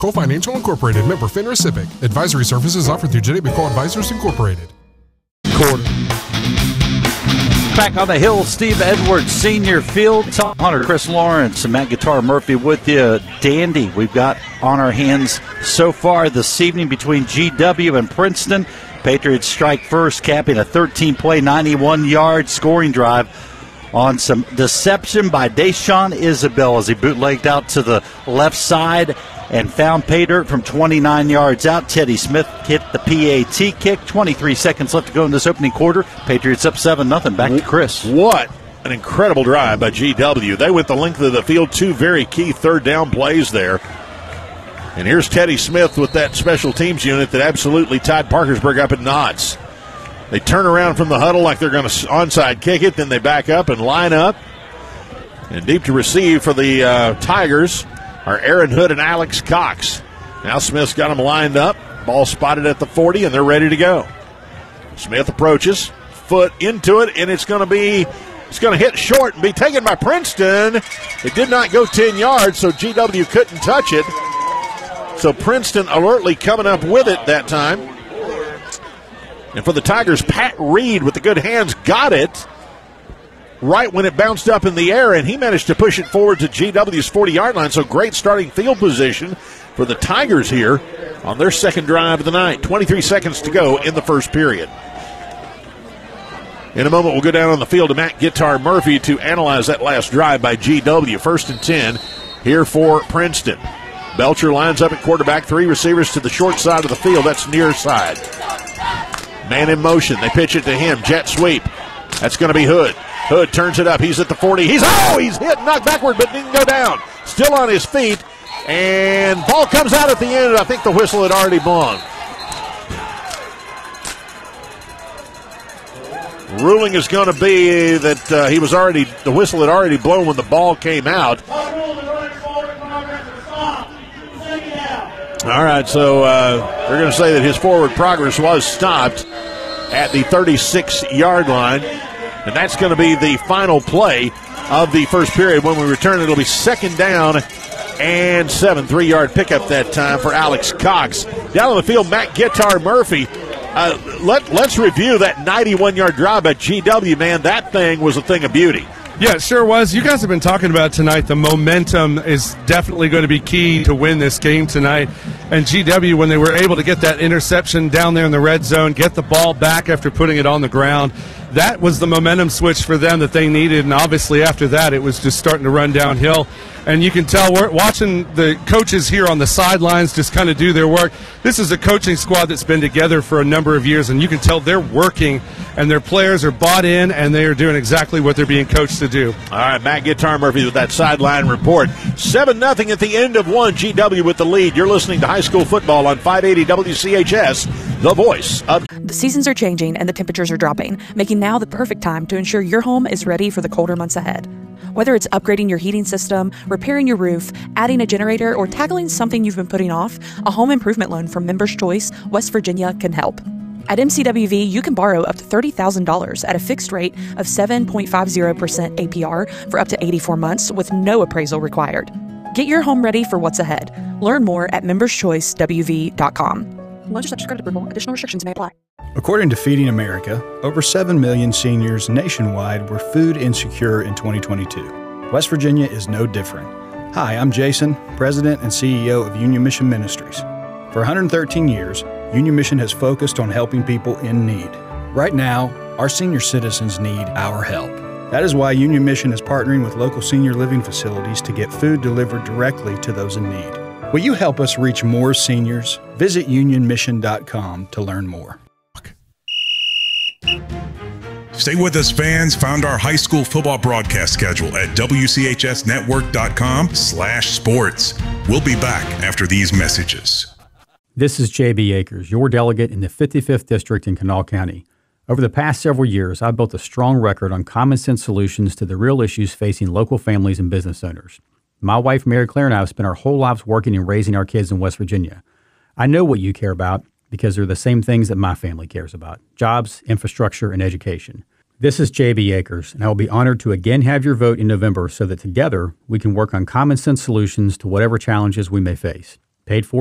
Cole Financial Incorporated, member FINRA SIPC. Advisory services offered through J.W. Cole Advisors Incorporated. Quarter. Back on the hill, Steve Edwards, Senior Field. Tom Hunter, Chris Lawrence, and Matt Guitar Murphy with you. Dandy, we've got on our hands so far this evening between GW and Princeton. Patriots strike first, capping a 13-play, 91-yard scoring drive on some deception by Deshaun Isabel as he bootlegged out to the left side and found pay dirt from 29 yards out. Teddy Smith hit the PAT kick. 23 seconds left to go in this opening quarter. Patriots up 7-0. Back to Chris. What an incredible drive by GW. They went the length of the field. Two very key third down plays there. And here's Teddy Smith with that special teams unit that absolutely tied Parkersburg up in knots. They turn around from the huddle like they're going to onside kick it. Then they back up and line up. And deep to receive for the Tigers are Aaron Hood and Alex Cox. Now Smith's got them lined up. Ball spotted at the 40, and they're ready to go. Smith approaches, foot into it, and it's going to hit short and be taken by Princeton. It did not go 10 yards, so GW couldn't touch it. So Princeton alertly coming up with it that time. And for the Tigers, Pat Reed with the good hands got it right when it bounced up in the air, and he managed to push it forward to GW's 40-yard line. So great starting field position for the Tigers here on their second drive of the night. 23 seconds to go in the first period. In a moment, we'll go down on the field to Matt Guitar Murphy to analyze that last drive by GW. 1st and 10 here for Princeton. Belcher lines up at quarterback, 3 receivers to the short side of the field. That's near side. Man in motion. They pitch it to him. Jet sweep. That's going to be Hood. Hood turns it up. He's at the 40. He's hit, knocked backward, but didn't go down. Still on his feet. And ball comes out at the end. I think the whistle had already blown. Ruling is going to be that the whistle had already blown when the ball came out. All right, so they're going to say that his forward progress was stopped at the 36-yard line. And that's going to be the final play of the first period. When we return, it'll be 2nd down and 7. 3-yard pickup that time for Alex Cox. Down on the field, Matt Guitar Murphy. Let's review that 91-yard drive by GW, man. That thing was a thing of beauty. Yeah, it sure was. You guys have been talking about tonight. The momentum is definitely going to be key to win this game tonight. And GW, when they were able to get that interception down there in the red zone, get the ball back after putting it on the ground, that was the momentum switch for them that they needed. And obviously after that, it was just starting to run downhill. And you can tell, we're watching the coaches here on the sidelines just kind of do their work. This is a coaching squad that's been together for a number of years, and you can tell they're working, and their players are bought in, and they are doing exactly what they're being coached to do. All right, Matt Guitar Murphy with that sideline report. 7-0 at the end of one. GW with the lead. You're listening to high school football on 580 WCHS, the voice of... The seasons are changing and the temperatures are dropping, making now the perfect time to ensure your home is ready for the colder months ahead. Whether it's upgrading your heating system, repairing your roof, adding a generator, or tackling something you've been putting off, a home improvement loan from Members Choice, West Virginia can help. At MCWV, you can borrow up to $30,000 at a fixed rate of 7.50% APR for up to 84 months with no appraisal required. Get your home ready for what's ahead. Learn more at memberschoicewv.com. Loans are subject to credit approval. Additional restrictions may apply. According to Feeding America, over 7 million seniors nationwide were food insecure in 2022. West Virginia is no different. Hi, I'm Jason, President and CEO of Union Mission Ministries. For 113 years, Union Mission has focused on helping people in need. Right now, our senior citizens need our help. That is why Union Mission is partnering with local senior living facilities to get food delivered directly to those in need. Will you help us reach more seniors? Visit unionmission.com to learn more. Stay with us, fans. Found our high school football broadcast schedule at WCHSnetwork.com/sports. We'll be back after these messages. This is J.B. Akers, your delegate in the 55th District in Kanawha County. Over the past several years, I've built a strong record on common sense solutions to the real issues facing local families and business owners. My wife, Mary Claire, and I have spent our whole lives working and raising our kids in West Virginia. I know what you care about because they're the same things that my family cares about: jobs, infrastructure, and education. This is J.B. Akers, and I will be honored to again have your vote in November so that together we can work on common sense solutions to whatever challenges we may face. paid for